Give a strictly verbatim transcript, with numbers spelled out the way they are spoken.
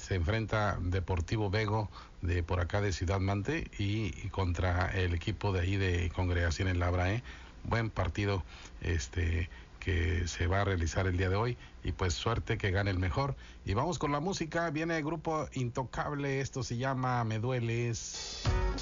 se enfrenta Deportivo Vego de por acá de Ciudad Mante y, y contra el equipo de ahí de Congregación en Labrae. Buen partido este que se va a realizar el día de hoy y pues suerte que gane el mejor. Y vamos con la música, viene el grupo Intocable, esto se llama Me Dueles.